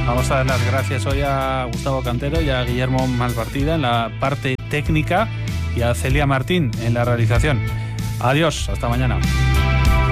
Vamos a dar las gracias hoy a Gustavo Cantero y a Guillermo Malpartida en la parte técnica y a Celia Martín en la realización. Adiós, hasta mañana.